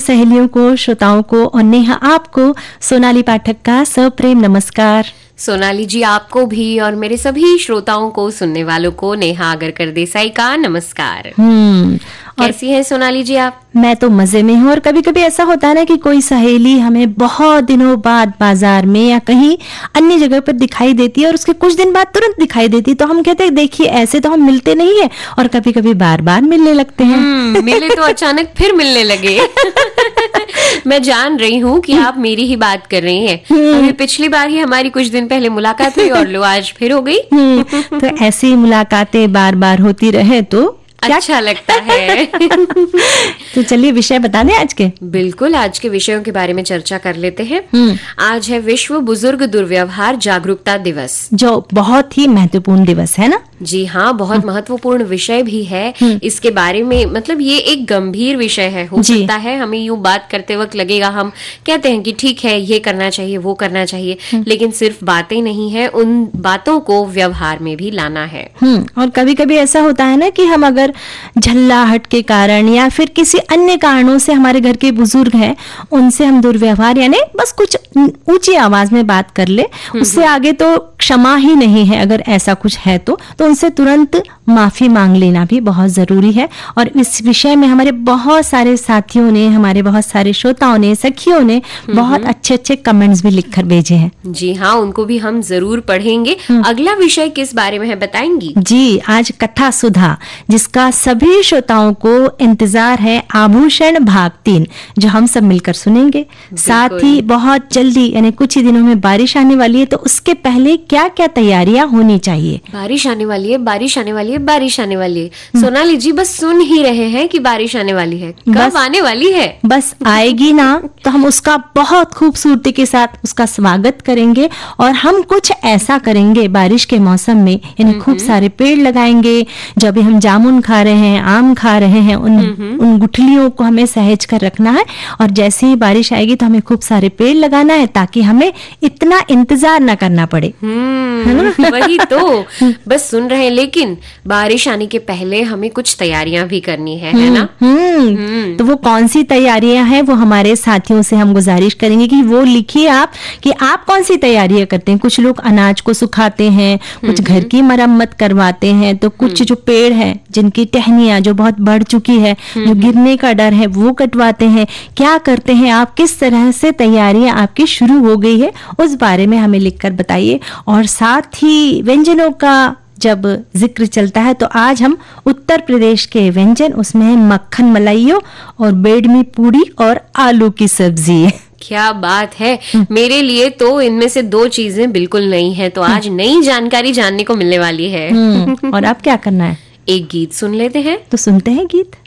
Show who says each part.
Speaker 1: सहेलियों को, श्रोताओं को और नेहा आपको सोनाली पाठक का सप्रेम नमस्कार।
Speaker 2: सोनाली जी आपको भी और मेरे सभी श्रोताओं को, सुनने वालों को नेहा आगरकर देसाई का नमस्कार। कैसी है सोनाली जी आप?
Speaker 1: मैं तो मजे में हूँ। और कभी कभी ऐसा होता है ना कि कोई सहेली हमें बहुत दिनों बाद बाजार में या कहीं अन्य जगह पर दिखाई देती है और उसके कुछ दिन बाद तुरंत दिखाई देती है, तो हम कहते हैं देखिए ऐसे तो हम मिलते नहीं है, और कभी कभी बार बार मिलने लगते हैं।
Speaker 2: मिले तो अचानक फिर मिलने लगे। मैं जान रही हूँ कि आप मेरी ही बात कर रही हैं। अभी पिछली बार ही हमारी कुछ दिन पहले मुलाकात हुई और लो आज फिर हो गई।
Speaker 1: तो ऐसी मुलाकातें बार बार होती रहे तो
Speaker 2: अच्छा लगता है।
Speaker 1: तो चलिए विषय बता दें आज के।
Speaker 2: बिल्कुल, आज के विषयों के बारे में चर्चा कर लेते हैं। आज है विश्व बुजुर्ग दुर्व्यवहार जागरूकता दिवस,
Speaker 1: जो बहुत ही महत्वपूर्ण दिवस है ना।
Speaker 2: जी हाँ, बहुत महत्वपूर्ण विषय भी है। इसके बारे में मतलब ये एक गंभीर विषय है। हो सकता है हमें यूं बात करते वक्त लगेगा, हम कहते हैं कि ठीक है ये करना चाहिए वो करना चाहिए, लेकिन सिर्फ बातें नहीं है, उन बातों को व्यवहार में भी लाना है।
Speaker 1: और कभी कभी ऐसा होता है ना कि हम अगर झल्लाहट के कारण या फिर किसी अन्य कारणों से हमारे घर के बुजुर्ग हैं, उनसे हम दुर्व्यवहार यानी बस कुछ ऊंची आवाज में बात कर ले, उससे आगे तो क्षमा ही नहीं है। अगर ऐसा कुछ है तो उनसे तुरंत माफी मांग लेना भी बहुत जरूरी है। और इस विषय में हमारे बहुत सारे साथियों ने, हमारे बहुत सारे श्रोताओं ने, सखियों ने बहुत अच्छे अच्छे कमेंट्स भी लिखकर भेजे हैं।
Speaker 2: जी हाँ, उनको भी हम जरूर पढ़ेंगे। अगला विषय किस बारे में है बताएंगी?
Speaker 1: जी, आज कथा सुधा, जिसका सभी श्रोताओं को इंतजार है, आभूषण भाग 3, जो हम सब मिलकर सुनेंगे। साथ ही बहुत जल्दी यानी कुछ ही दिनों में बारिश आने वाली है, तो उसके पहले क्या क्या तैयारियां होनी चाहिए।
Speaker 2: बारिश आने वाली है, बारिश आने वाली है, बारिश आने वाली है। सोनाली जी बस सुन ही रहे हैं कि बारिश आने वाली है, कब आने वाली है?
Speaker 1: बस आएगी ना तो हम उसका बहुत खूबसूरती के साथ उसका स्वागत करेंगे। और हम कुछ ऐसा करेंगे बारिश के मौसम में, यानी खूब सारे पेड़ लगाएंगे। जब हम जामुन खा रहे हैं, आम खा रहे हैं, उन गुठलियों को हमें सहेज कर रखना है। और जैसे ही बारिश आएगी तो हमें खूब सारे पेड़ लगाना है, ताकि हमें इतना इंतजार न करना पड़े।
Speaker 2: वही तो बस सुन रहे हैं, लेकिन बारिश आने के पहले हमें कुछ तैयारियां भी करनी है ना।
Speaker 1: तो वो कौन सी तैयारियां हैं, वो हमारे साथियों से हम गुजारिश करेंगे कि वो लिखिए आप कि आप कौन सी तैयारियां करते हैं। कुछ लोग अनाज को सुखाते हैं, कुछ घर की मरम्मत करवाते हैं, तो कुछ जो पेड़ है जिनकी टहनियां जो बहुत बढ़ चुकी है, जो गिरने का डर है, वो कटवाते हैं। क्या करते हैं आप, किस तरह से तैयारियां आपकी शुरू हो गई है, उस बारे में हमें लिखकर बताइए। और साथ ही व्यंजनों का जब जिक्र चलता है तो आज हम उत्तर प्रदेश के व्यंजन, उसमें है मक्खन मलाइयो और बेडमी पूड़ी और आलू की सब्जी।
Speaker 2: क्या बात है, मेरे लिए तो इनमें से 2 चीजें बिल्कुल नई है, तो आज नई जानकारी जानने को मिलने वाली है।
Speaker 1: और अब क्या करना है?
Speaker 2: एक गीत सुन लेते हैं।
Speaker 1: तो सुनते हैं गीत।